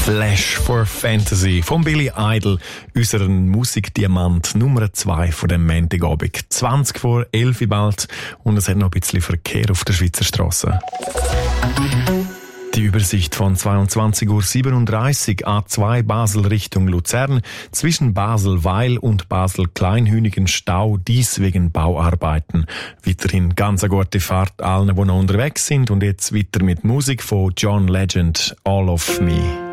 Flash for Fantasy von Billy Idol, unseren Musikdiamant Nummer 2 von dem Montagabend. 20 vor 11 bald und es hat noch ein bisschen Verkehr auf der Schweizer Strasse. Die Übersicht von 22:37 Uhr A2 Basel Richtung Luzern, zwischen Basel-Weil und Basel-Kleinhünigen Stau, dies wegen Bauarbeiten. Weiterhin ganz eine gute Fahrt allen, die noch unterwegs sind, und jetzt weiter mit Musik von John Legend, All of Me.